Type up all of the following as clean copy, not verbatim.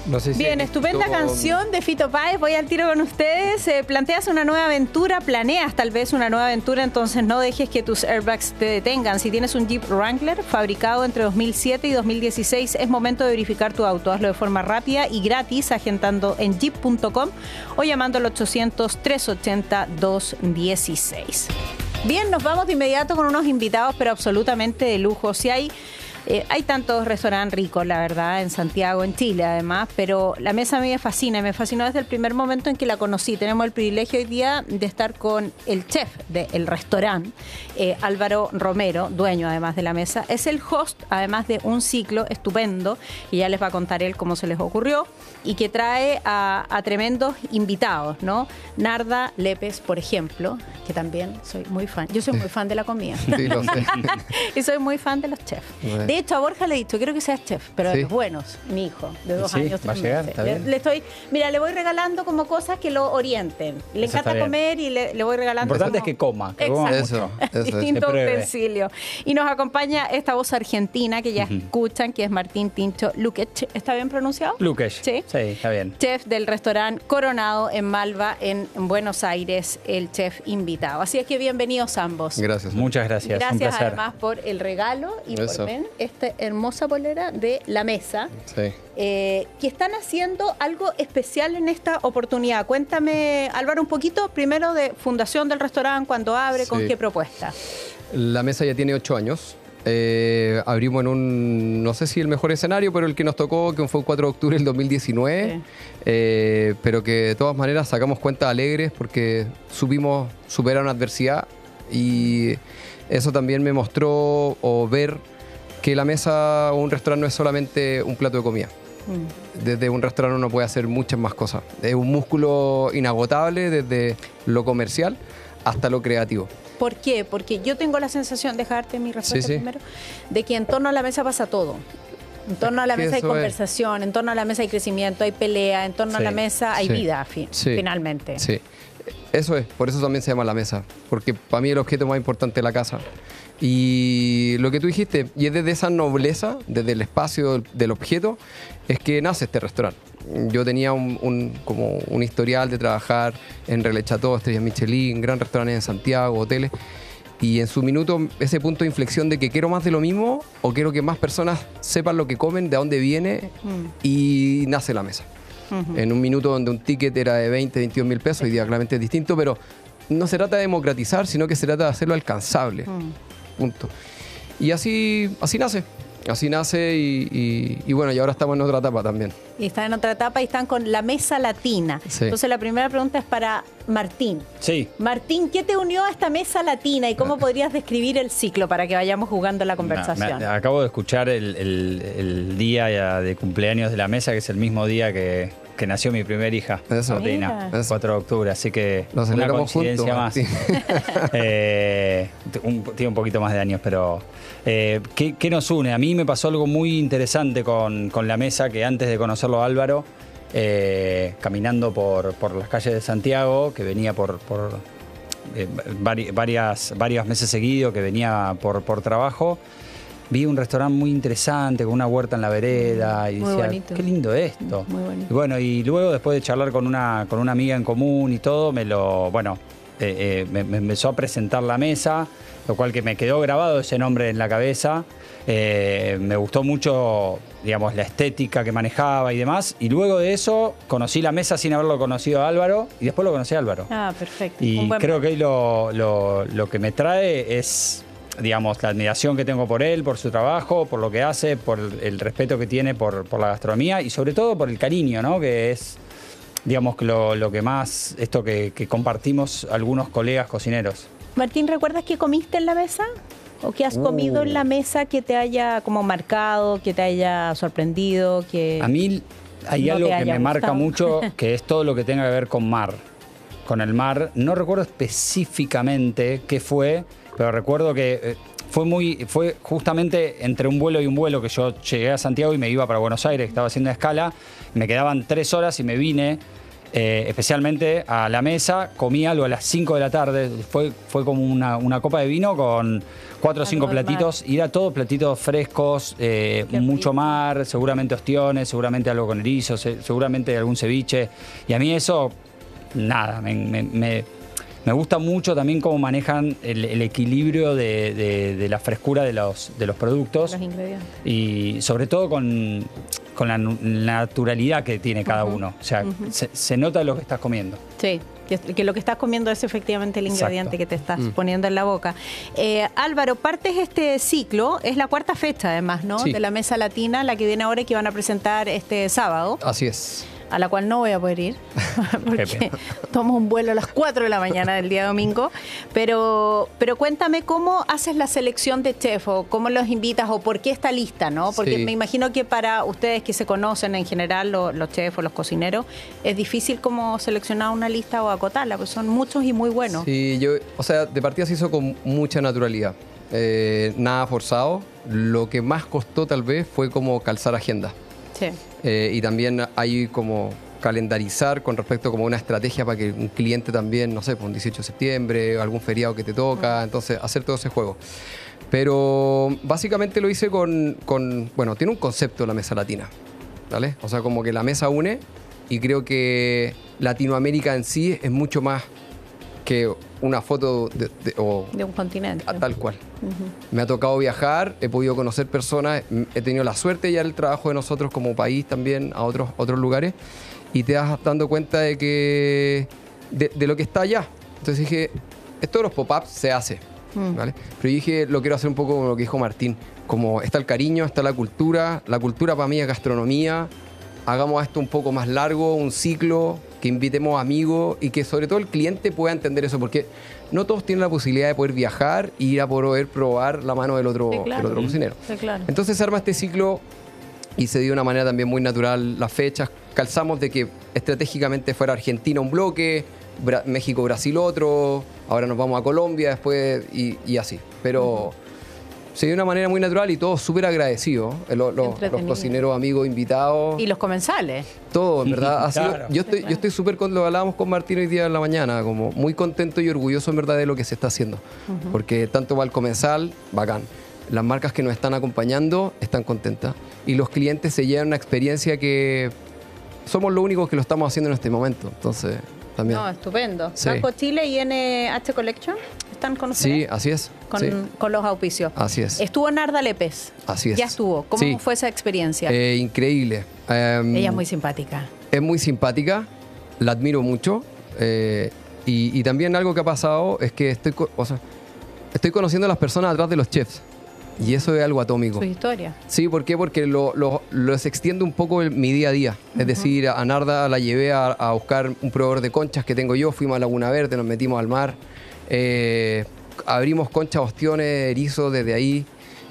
No sé si Bien, estupenda canción de Fito Páez. Voy al tiro con ustedes. Planteas una nueva aventura, planeas tal vez una nueva aventura, entonces no dejes que tus airbags te detengan. Si tienes un Jeep Wrangler fabricado entre 2007 y 2016, es momento de verificar tu auto. Hazlo de forma rápida y gratis agendando en jeep.com o llamando al 800-380-216. Bien, nos vamos de inmediato con unos invitados, pero absolutamente de lujo. Si hay tantos restaurantes ricos, la verdad, en Santiago, en Chile además, pero la mesa a mí me fascina y me fascinó desde el primer momento en que la conocí. Tenemos el privilegio hoy día de estar con el chef del restaurante, Álvaro Romero, dueño además de la mesa. Es el host, además de un ciclo estupendo, y ya les va a contar él cómo se les ocurrió, y que trae a tremendos invitados, ¿no? Narda Lépez, por ejemplo, que también soy muy fan. Yo soy muy fan de la comida. Sí, lo sé. Y soy muy fan de los chefs. De hecho, a Borja le he dicho, quiero que seas chef, pero de los buenos, mi hijo, de 2 años. Va a llegar, está bien. Le voy regalando como cosas que lo orienten. Le encanta comer y le voy regalando. Lo importante como... es que coma. Que Exacto. Eso Distintos utensilios. Y nos acompaña esta voz argentina que ya escuchan, que es Martín Tincho Luquech. ¿Está bien pronunciado? Luquech. Sí, está bien. Chef del restaurante Coronado en Malva, en Buenos Aires, el chef invitado. Así es que bienvenidos ambos. Gracias. Muchas gracias. Gracias un placer. además por el regalo y Eso. por ven esta hermosa polera de La Mesa, Sí. que están haciendo algo especial en esta oportunidad. Cuéntame, Álvaro, un poquito primero de fundación del restaurante, cuándo abre, con Sí. qué propuesta. La mesa ya tiene 8 años. Abrimos en un, no sé si el mejor escenario, pero el que nos tocó, que fue el 4 de octubre del 2019. Pero que de todas maneras sacamos cuentas alegres porque supimos superar una adversidad, y eso también me mostró o ver que la mesa o un restaurante no es solamente un plato de comida. Desde un restaurante uno puede hacer muchas más cosas. Es un músculo inagotable desde lo comercial hasta lo creativo. ¿Por qué? Porque yo tengo la sensación, dejarte mi respuesta Sí. primero, de que en torno a la mesa pasa todo. En torno a la mesa hay Eso conversación, en torno a la mesa hay crecimiento, hay pelea, en torno a la mesa hay vida, finalmente. Sí, eso es, por eso también se llama la mesa, porque para mí el objeto más importante es la casa. Y lo que tú dijiste, y es desde esa nobleza, desde el espacio del objeto, es que nace este restaurante. Yo tenía como un historial de trabajar en Relais Château, estrellas Michelin, gran restaurantes en Santiago, hoteles. Y en su minuto, ese punto de inflexión de que quiero más de lo mismo, o quiero que más personas sepan lo que comen, de dónde viene, y nace la mesa. En un minuto donde un ticket era de 20, 22 mil pesos, hoy día claramente es distinto, pero no se trata de democratizar, sino que se trata de hacerlo alcanzable. Punto. Y así nace. Así nace y bueno, y ahora estamos en otra etapa también. Y están en otra etapa y están con la mesa latina. Sí. Entonces la primera pregunta es para Martín. Sí. Martín, ¿qué te unió a esta mesa latina y cómo podrías describir el ciclo para que vayamos jugando la conversación? Acabo de escuchar el día de cumpleaños de la mesa, que es el mismo día que nació mi primera hija, Eso. Martina, Mira. 4 de octubre, así que Nos una celebramos coincidencia juntos, más. Tiene un poquito más de años, pero ¿qué nos une? A mí me pasó algo muy interesante con la mesa, que antes de conocerlo a Álvaro, caminando por las calles de Santiago, que venía por varios meses seguidos, que venía por trabajo, vi un restaurante muy interesante, con una huerta en la vereda, y Muy decía, bonito. qué lindo esto. Muy bonito. Y bueno, y luego después de charlar con una amiga en común y todo, me empezó a presentar la mesa, lo cual que me quedó grabado ese nombre en la cabeza. Me gustó mucho, digamos, la estética que manejaba y demás. Y luego de eso conocí la mesa sin haberlo conocido a Álvaro, y después lo conocí a Álvaro. Ah, perfecto. Y Un buen creo que ahí lo que me trae es, digamos, la admiración que tengo por él, por su trabajo, por lo que hace, por el respeto que tiene por la gastronomía, y sobre todo por el cariño, ¿no? Que es, digamos, lo que más, esto que compartimos algunos colegas cocineros. Martín, ¿recuerdas qué comiste en la mesa? ¿O qué has comido en la mesa que te haya como marcado, que te haya sorprendido? Que A mí hay no algo te que haya me marca gustado. mucho, que es todo lo que tenga que ver con mar. Con el mar, no recuerdo específicamente qué fue, pero recuerdo que fue justamente entre un vuelo y un vuelo que yo llegué a Santiago y me iba para Buenos Aires, que estaba haciendo escala. Me quedaban 3 horas y me vine especialmente a la mesa, comí algo a las 5 de la tarde, fue como una copa de vino con 4 o 5 platitos, y era todo platitos frescos, mucho mar, seguramente ostiones, seguramente algo con erizo, seguramente algún ceviche, y a mí eso, nada, me gusta mucho también cómo manejan el equilibrio de la frescura de los productos. Los ingredientes. Y sobre todo con la naturalidad que tiene cada uno. O sea, se nota lo que estás comiendo. Sí, que lo que estás comiendo es efectivamente el ingrediente que te estás poniendo en la boca. Álvaro, partes este ciclo, es la 4ª fecha además, ¿no? Sí. De la Mesa Latina, la que viene ahora y que van a presentar este sábado. Así es. A la cual no voy a poder ir, porque tomo un vuelo a las 4 de la mañana del día domingo. Pero cuéntame cómo haces la selección de chef, o cómo los invitas, o por qué esta lista, ¿no? Porque me imagino que para ustedes que se conocen en general, los chefs o los cocineros, es difícil como seleccionar una lista o acotarla, porque son muchos y muy buenos. Sí, de partida se hizo con mucha naturalidad. Nada forzado. Lo que más costó tal vez fue como calzar agenda. Sí. Y también hay como calendarizar con respecto como una estrategia para que un cliente también, no sé, por un 18 de septiembre, algún feriado que te toca, entonces hacer todo ese juego. Pero básicamente lo hice bueno, tiene un concepto la Mesa Latina, ¿vale? O sea, como que la mesa une, y creo que Latinoamérica en sí es mucho más que una foto de un continente. Tal cual. Me ha tocado viajar, he podido conocer personas, he tenido la suerte ya el trabajo de nosotros como país también a otros lugares, y te vas dando cuenta de que de lo que está allá. Entonces dije, esto de los pop-ups se hace, ¿vale? Pero yo dije, lo quiero hacer un poco como lo que dijo Martín, como está el cariño, está la cultura para mí es gastronomía, hagamos esto un poco más largo, un ciclo, que invitemos amigos y que sobre todo el cliente pueda entender eso, porque no todos tienen la posibilidad de poder viajar e ir a poder probar la mano del otro cocinero. Sí, claro. Entonces se arma este ciclo y se dio de una manera también muy natural las fechas. Calzamos de que estratégicamente fuera Argentina un bloque, México, Brasil otro, ahora nos vamos a Colombia después y así. Pero se dio de una manera muy natural y todos súper agradecidos, los cocineros, amigos, invitados. Y los comensales. Todo, en verdad. Claro. Yo estoy súper con lo que hablábamos con Martín hoy día en la mañana, como muy contento y orgulloso en verdad de lo que se está haciendo. Porque tanto va el comensal, bacán. Las marcas que nos están acompañando están contentas. Y los clientes se llevan una experiencia que somos los únicos que lo estamos haciendo en este momento. Entonces, también. No, estupendo. Sí. Banco Chile y NH Collection están con ustedes. Sí, así es. Con los auspicios. Así es. Estuvo Narda Lepes. Así es. Ya estuvo. ¿Cómo fue esa experiencia? Increíble. Ella es muy simpática. Es muy simpática, la admiro mucho. Y también algo que ha pasado es que estoy conociendo a las personas atrás de los chefs. Y eso es algo atómico. Su historia. Sí, ¿por qué? Porque los extiendo un poco mi día a día. Es decir, a Narda la llevé a buscar un proveedor de conchas que tengo yo. Fuimos a Laguna Verde, nos metimos al mar. Abrimos conchas, ostiones, erizos desde ahí.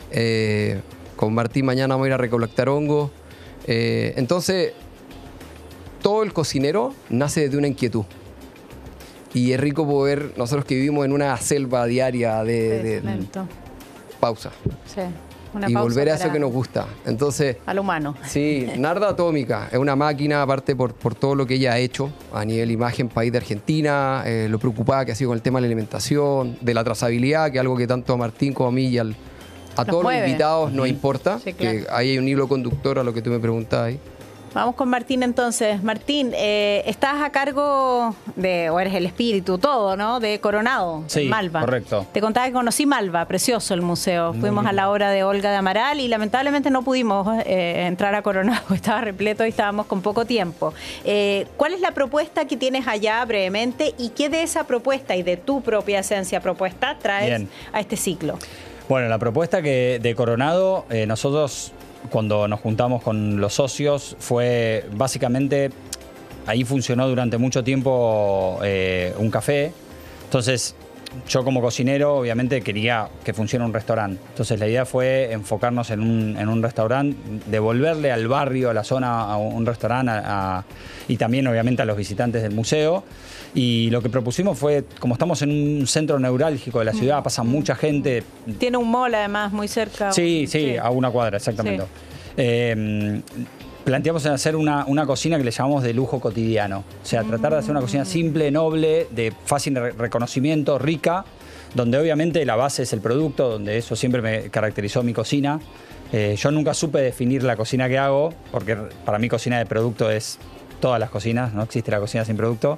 Con Martín mañana vamos a ir a recolectar hongos. Entonces, todo el cocinero nace de una inquietud. Y es rico poder, nosotros que vivimos en una selva diaria de pausa. Sí, una y pausa volver a eso para- que nos gusta. Entonces, Al humano. sí, Narda Atómica es una máquina, aparte por todo lo que ella ha hecho a nivel imagen país de Argentina, lo preocupada que ha sido con el tema de la alimentación, de la trazabilidad, que es algo que tanto a Martín como a mí y a todos mueve. los invitados nos importa, Sí, claro. que ahí hay un hilo conductor a lo que tú me preguntabas ahí. Vamos con Martín entonces. Martín, estás a cargo o eres el espíritu, todo, ¿no? De Coronado, Sí, en Malva. correcto. Te contaba que conocí Malva, precioso el museo. Fuimos a la obra de Olga de Amaral y lamentablemente no pudimos entrar a Coronado, estaba repleto y estábamos con poco tiempo. ¿Cuál es la propuesta que tienes allá brevemente y qué de esa propuesta y de tu propia esencia propuesta traes Bien. a este ciclo? Bueno, la propuesta de Coronado, nosotros cuando nos juntamos con los socios fue básicamente, ahí funcionó durante mucho tiempo un café. Entonces, yo como cocinero obviamente quería que funcione un restaurante. Entonces la idea fue enfocarnos en un restaurante, devolverle al barrio, a la zona, a un restaurante y también obviamente a los visitantes del museo. Y lo que propusimos fue, como estamos en un centro neurálgico de la ciudad, pasa mucha gente. Tiene un mall además muy cerca. Sí, a una cuadra, exactamente. planteamos en hacer una cocina que le llamamos de lujo cotidiano. O sea, tratar de hacer una cocina simple, noble, de fácil reconocimiento, rica, donde obviamente la base es el producto, donde eso siempre me caracterizó mi cocina. Yo nunca supe definir la cocina que hago, porque para mí cocina de producto es todas las cocinas, no existe la cocina sin producto.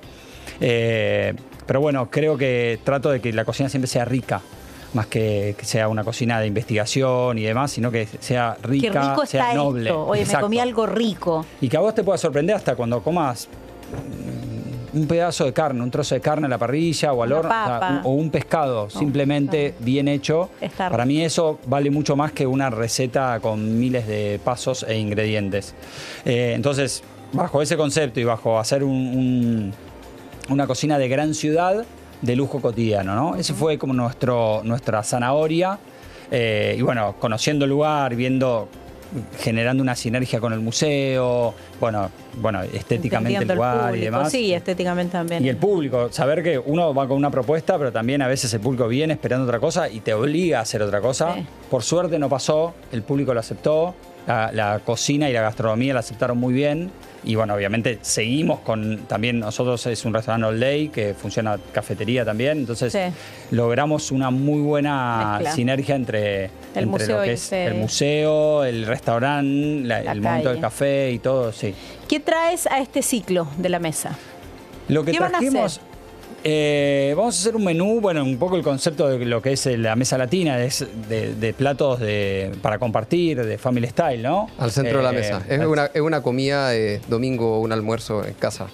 Pero bueno, creo que trato de que la cocina siempre sea rica, más que sea una cocina de investigación y demás, sino que sea rica, Qué rico sea está noble. esto. Oye, Exacto. me comí algo rico. Y que a vos te pueda sorprender hasta cuando comas un pedazo de carne, un trozo de carne a la parrilla o al Una horno, papa. o un pescado, simplemente bien hecho. Está Para mí eso vale mucho más que una receta con miles de pasos e ingredientes. Entonces, bajo ese concepto y bajo hacer una cocina de gran ciudad, de lujo cotidiano, ¿no? Ese fue como nuestra zanahoria. Y bueno, conociendo el lugar, generando una sinergia con el museo, bueno, estéticamente el Entendiendo lugar público, y demás. Sí, estéticamente también. Y el público, saber que uno va con una propuesta, pero también a veces el público viene esperando otra cosa y te obliga a hacer otra cosa. Sí. Por suerte no pasó, el público lo aceptó, la cocina y la gastronomía la aceptaron muy bien. Y bueno, obviamente seguimos también nosotros es un restaurante all day que funciona cafetería también, entonces Sí. logramos una muy buena Mezcla. sinergia entre museo lo y que el es el museo, el restaurante, el momento del calle. café y todo, sí. ¿Qué traes a este ciclo de la mesa? Lo que ¿Qué van a trajimos, vamos a hacer un menú, bueno, un poco el concepto de lo que es la mesa latina, es de platos para compartir, de family style, ¿no? Al centro de la mesa. Es una comida de domingo, un almuerzo en casa.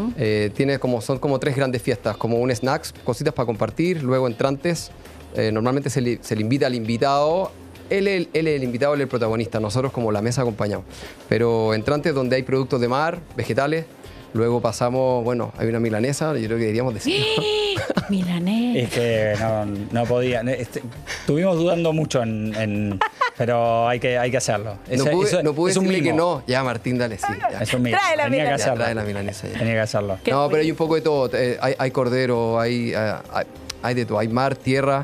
Son como 3 grandes fiestas, como un snacks, cositas para compartir, luego entrantes. Normalmente se le invita al invitado. Él es el invitado, él es el protagonista. Nosotros como la mesa acompañamos. Pero entrantes donde hay productos de mar, vegetales. Luego pasamos, bueno, hay una milanesa, yo creo que deberíamos decir. Milanés. Es que no podía. Estuvimos dudando mucho pero hay que hacerlo. No pude es un decirle que mimo. no. Ya, Martín, dale, sí. Ya. Es un mimo. Trae la Tenía que milanesa. hacerlo. Trae la milanesa ya. Tenía que hacerlo. Qué No, pero hay rico. un poco de todo. Hay cordero, hay de todo. Hay mar, tierra.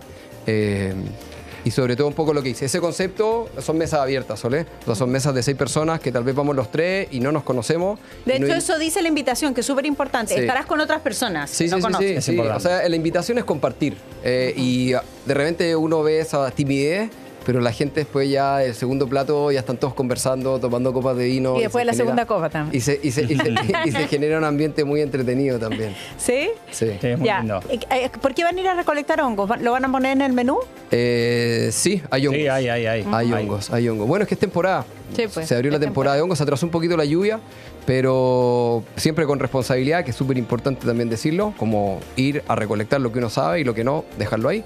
Y sobre todo un poco lo que hice. Ese concepto son mesas abiertas, ¿solé? O sea, son mesas de 6 personas que tal vez vamos los 3 y no nos conocemos. De Y no hecho, hay- eso dice la invitación, que es súper importante. Sí. Estarás con otras personas. Sí, que no sí, sí, conoces. sí, Es sí. importante. O sea, la invitación es compartir. Y de repente uno ve esa timidez, pero la gente después ya, el segundo plato, ya están todos conversando, tomando copas de vino. Y después se la genera- segunda copa también. Y se genera un ambiente muy entretenido también. ¿Sí? Sí. Sí, es muy Ya. lindo. ¿Por qué van a ir a recolectar hongos? ¿Lo van a poner en el menú? Sí, hay hongos. Sí, hay. Hay hongos, hay hongos. Bueno, es que es temporada. Sí, pues, Se abrió la es temporada de hongos, se atrasó un poquito la lluvia, pero siempre con responsabilidad, que es súper importante también decirlo, como ir a recolectar lo que uno sabe y lo que no, dejarlo ahí.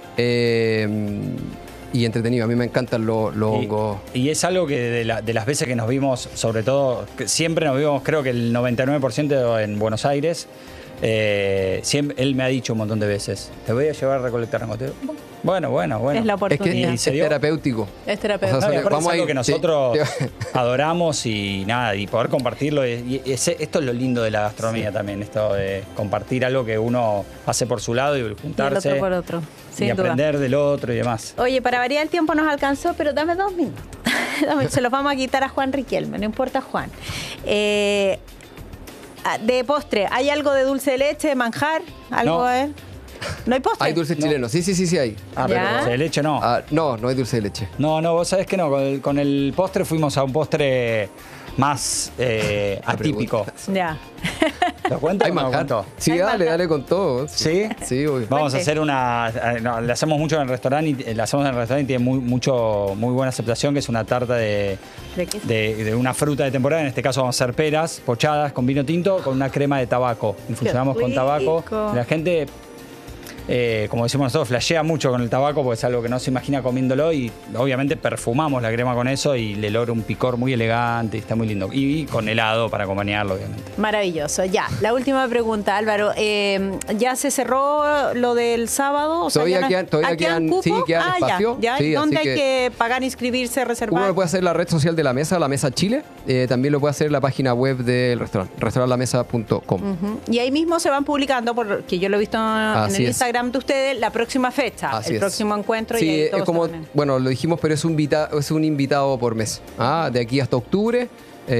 Y entretenido, a mí me encantan los hongos. Y es algo que de las veces que nos vimos, sobre todo, que siempre nos vimos, creo que el 99% en Buenos Aires, él me ha dicho un montón de veces, te voy a llevar a recolectar hongos. Bueno. Es la Es que oportunidad. se es dio. terapéutico. Es terapéutico. O sea, No, y aparte vamos es algo a ir, que nosotros sí. adoramos y nada, y poder compartirlo. Esto es lo lindo de la gastronomía también, esto de compartir algo que uno hace por su lado y Y el juntarse otro por otro. y Sin duda. aprender del otro y demás. Oye, para variar el tiempo nos alcanzó, pero dame 2 minutos. Se los vamos a quitar a Juan Riquelme, no importa Juan. De postre, ¿hay algo de dulce de leche, de manjar? ¿Algo No. a ver? ¿No hay postre? Hay dulce chileno, sí hay. Pero ¿Ya? dulce de leche no. No hay dulce de leche. No, vos sabés que no. Con el postre fuimos a un postre más atípico. Ya. ¿Lo cuento Hay o no lo manjar. cuento? Sí, Hay dale, manjar. dale con todo. ¿Sí? Sí, obvio. Vamos a Cuente. hacer le hacemos mucho en el restaurante y la hacemos en el restaurante y tiene muy buena aceptación, que es una tarta ¿De qué? de una fruta de temporada. En este caso vamos a hacer peras pochadas con vino tinto con una crema de tabaco. Infusionamos con tabaco. rico. La gente, como decimos nosotros, flashea mucho con el tabaco porque es algo que no se imagina comiéndolo y obviamente perfumamos la crema con eso y le logra un picor muy elegante y está muy lindo. Y con helado para acompañarlo, obviamente. Maravilloso. Ya, la última pregunta, Álvaro. ¿Ya se cerró lo del sábado? O sea, Todavía ya no- quedan- ¿quedan cupos? sí, quedan espacio. Ya. Sí, ¿Dónde así hay que pagar, inscribirse, reservar? Uno lo puede hacer en la red social de la Mesa Chile. También lo puede hacer en la página web del restaurante, restaurantlamesa.com. Ujú. Y ahí mismo se van publicando, porque yo lo he visto en Así el es. Instagram Instagram de ustedes la próxima fecha, Así es. próximo encuentro. Sí, y ahí es todos como, se ponen. bueno, lo dijimos, pero es un invitado por mes. De aquí hasta octubre.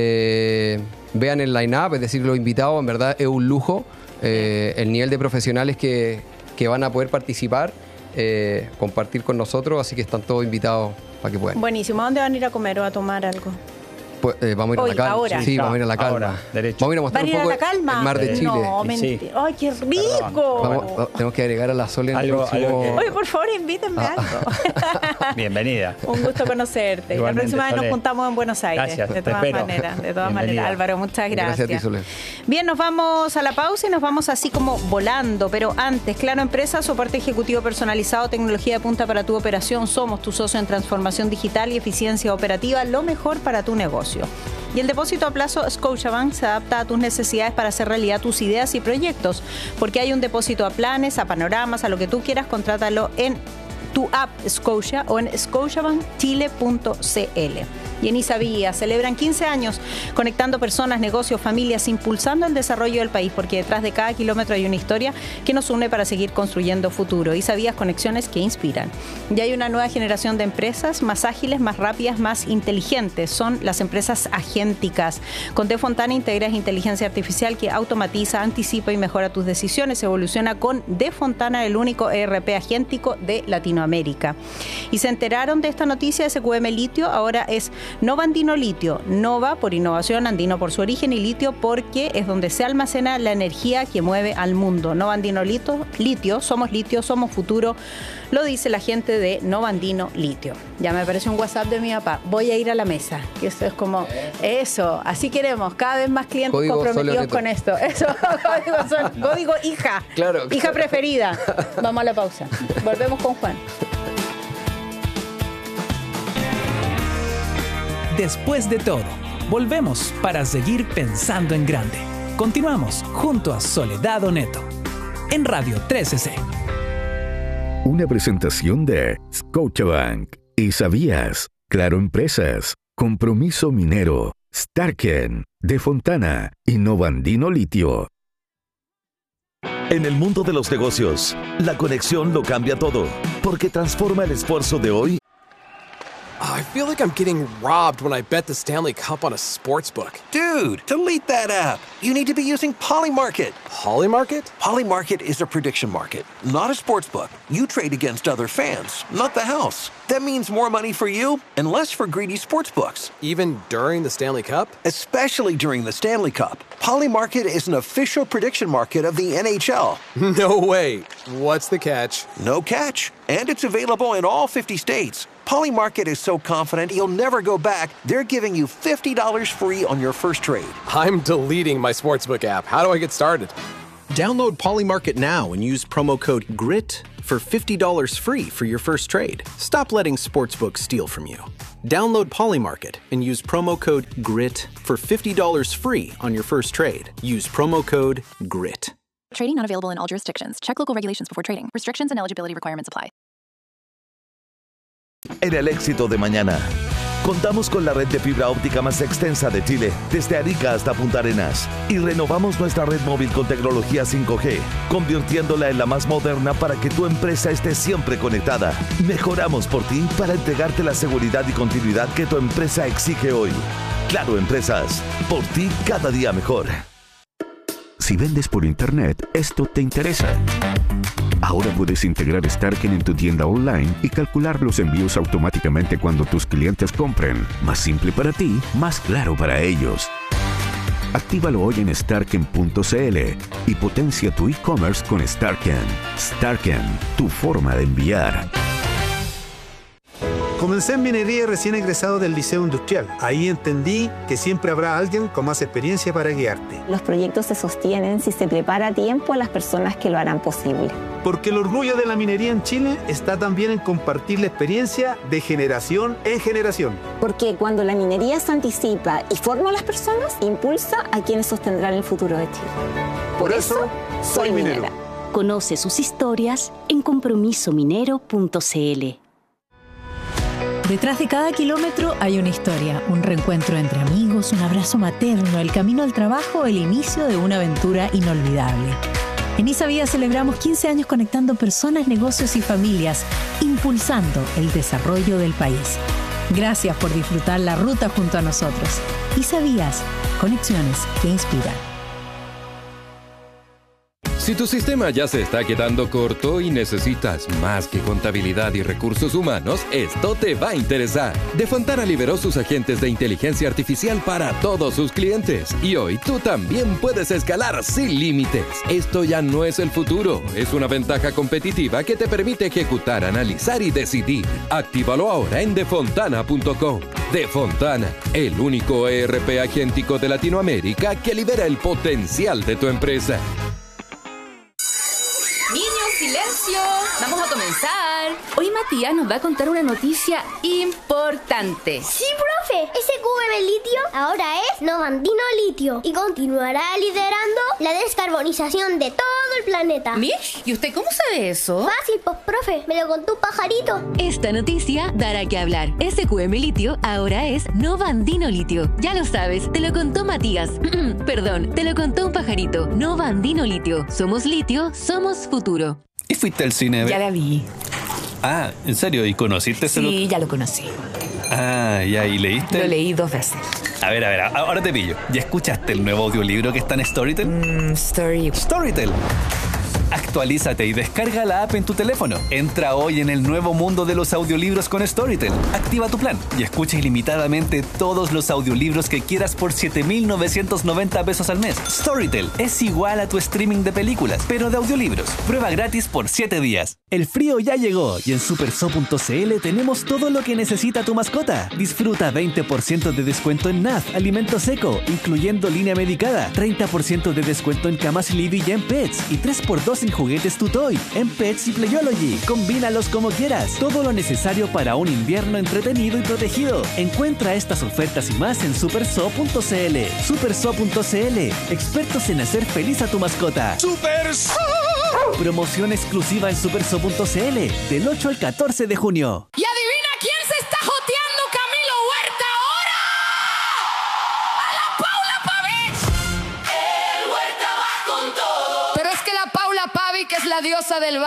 Vean el line-up, es decir, los invitados, en verdad es un lujo. El nivel de profesionales que van a poder participar, compartir con nosotros, así que están todos invitados para que puedan. Buenísimo. ¿A dónde van a ir a comer o a tomar algo? Pues, vamos a ir Hoy, a la calma. ahora. Sí, vamos a ir a la calma. Ahora, derecho. Vamos a ir a mostrar ¿Van a ir un a poco la calma? el mar de Chile. No, Sí. mentira. ¡Ay, qué rico! Tenemos que agregar a la Sol en el Algo próximo... que- Oye, por favor, invítenme algo. Bienvenida. Un gusto conocerte. Igualmente, la próxima vez nos Sole. juntamos en Buenos Aires. Gracias, de te todas espero. maneras. De todas Bienvenida. maneras. Álvaro, muchas gracias. Gracias a ti, Sole. Bien, nos vamos a la pausa y nos vamos así como volando. Pero antes, Claro Empresa, soporte ejecutivo personalizado, tecnología de punta para tu operación. Somos tu socio en transformación digital y eficiencia operativa, lo mejor para tu negocio. Y el depósito a plazo Scotiabank se adapta a tus necesidades para hacer realidad tus ideas y proyectos. Porque hay un depósito a planes, a panoramas, a lo que tú quieras, contrátalo en tu app Scotia o en scotiabankchile.cl. Y en Isavía celebran 15 años conectando personas, negocios, familias, impulsando el desarrollo del país, porque detrás de cada kilómetro hay una historia que nos une para seguir construyendo futuro. Isavías, conexiones que inspiran. Y hay una nueva generación de empresas más ágiles, más rápidas, más inteligentes. Son las empresas agénticas. Con De Fontana integras inteligencia artificial que automatiza, anticipa y mejora tus decisiones. Evoluciona con De Fontana, el único ERP agéntico de Latinoamérica. Y se enteraron de esta noticia, SQM Litio ahora es Nova Andino Litio. Nova por innovación, Andino por su origen y Litio porque es donde se almacena la energía que mueve al mundo. Nova Andino Litio, somos futuro, lo dice la gente de Nova Andino Litio. Ya me apareció un WhatsApp de mi papá. Voy a ir a la mesa. Que eso es como eso. Así queremos. Cada vez más clientes Código comprometidos Sole con esto. Eso. Código hija. Claro, Hija claro. preferida. Vamos a la pausa. Volvemos con Juan. Después de todo, volvemos para seguir pensando en grande. Continuamos junto a Soledad Oneto en Radio 13C. Una presentación de Scotiabank. ¿Y sabías? Claro Empresas, Compromiso Minero, Starken, De Fontana y Nova Andino Litio. En el mundo de los negocios, la conexión lo cambia todo, porque transforma el esfuerzo de hoy. I feel like I'm getting robbed when I bet the Stanley Cup on a sportsbook. Dude, delete that app. You need to be using Polymarket. Polymarket? Polymarket is a prediction market, not a sportsbook. You trade against other fans, not the house. That means more money for you and less for greedy sportsbooks, Even during the Stanley Cup? especially during the Stanley Cup. Polymarket is an official prediction market of the NHL. No way. What's the catch? No catch. And it's available in all 50 states. Polymarket is so confident you'll never go back, they're giving you $50 free on your first trade. I'm deleting my sportsbook app. How do I get started? Download Polymarket now and use promo code GRIT for $50 free for your first trade. Stop letting sportsbooks steal from you. Download Polymarket and use promo code GRIT for $50 free on your first trade. Use promo code GRIT. Trading not available in all jurisdictions. Check local regulations before trading. Restrictions and eligibility requirements apply. En el éxito de mañana, contamos con la red de fibra óptica más extensa de Chile, desde Arica hasta Punta Arenas, y renovamos nuestra red móvil con tecnología 5G, convirtiéndola en la más moderna para que tu empresa esté siempre conectada. Mejoramos por ti para entregarte la seguridad y continuidad que tu empresa exige hoy. Claro Empresas, por ti cada día mejor. Si vendes por internet, esto te interesa. Ahora puedes integrar Starken en tu tienda online y calcular los envíos automáticamente cuando tus clientes compren. Más simple para ti, más claro para ellos. Actívalo hoy en starken.cl y potencia tu e-commerce con Starken. Starken, tu forma de enviar. Comencé en minería recién egresado del Liceo Industrial. Ahí entendí que siempre habrá alguien con más experiencia para guiarte. Los proyectos se sostienen si se prepara a tiempo a las personas que lo harán posible. Porque el orgullo de la minería en Chile está también en compartir la experiencia de generación en generación. Porque cuando la minería se anticipa y forma a las personas, impulsa a quienes sostendrán el futuro de Chile. Por eso, soy minera. Conoce sus historias en compromisominero.cl. Detrás de cada kilómetro hay una historia, un reencuentro entre amigos, un abrazo materno, el camino al trabajo, el inicio de una aventura inolvidable. En Isavía celebramos 15 años conectando personas, negocios y familias, impulsando el desarrollo del país. Gracias por disfrutar la ruta junto a nosotros. Isavías, conexiones que inspiran. Si tu sistema ya se está quedando corto y necesitas más que contabilidad y recursos humanos, esto te va a interesar. De Fontana liberó sus agentes de inteligencia artificial para todos sus clientes. Y hoy tú también puedes escalar sin límites. Esto ya no es el futuro, es una ventaja competitiva que te permite ejecutar, analizar y decidir. Actívalo ahora en defontana.com. Defontana, el único ERP agéntico de Latinoamérica que libera el potencial de tu empresa. ¡Niños, silencio! ¡Vamos a comenzar! Hoy Matías nos va a contar una noticia importante. ¡Sí, profe! SQM Litio ahora es Novandino Litio y continuará liderando la descarbonización de todo el planeta. ¿Mish? ¿Y usted cómo sabe eso? Fácil, pues, profe. Me lo contó un pajarito. Esta noticia dará que hablar. SQM Litio ahora es Novandino Litio. Ya lo sabes, te lo contó Matías. Perdón, te lo contó un pajarito. Novandino Litio. Somos litio, somos futuro. ¿Y fuiste al cine? Ya la vi. Ah, ¿en serio? ¿Y conociste ese? Sí, ya lo conocí. Ah, ya, ¿y leíste? Lo leí 2 veces. A ver, ahora te pillo. ¿Ya escuchaste el nuevo audiolibro que está en Storytel? Storytel. Actualízate y descarga la app en tu teléfono. Entra hoy en el nuevo mundo de los audiolibros con Storytel. Activa tu plan y escucha ilimitadamente todos los audiolibros que quieras por 7,990 pesos al mes. Storytel es igual a tu streaming de películas, pero de audiolibros. Prueba gratis por 7 días. El frío ya llegó y en superso.cl tenemos todo lo que necesita tu mascota. Disfruta 20% de descuento en NAF, alimento seco, incluyendo línea medicada, 30% de descuento en camas Libby y en Pets y 3x2 en juguetes Tutoy, en Pets y Playology. Combínalos como quieras. Todo lo necesario para un invierno entretenido y protegido. Encuentra estas ofertas y más en superso.cl. Superso.cl, expertos en hacer feliz a tu mascota. ¡Superso! Promoción exclusiva en superso.cl del 8 al 14 de junio. ¿Y adivina quién se está joteando Camilo Huerta ahora? ¡A la Paula Pavich! El Huerta va con todo. Pero es que la Paula Pavich es la diosa del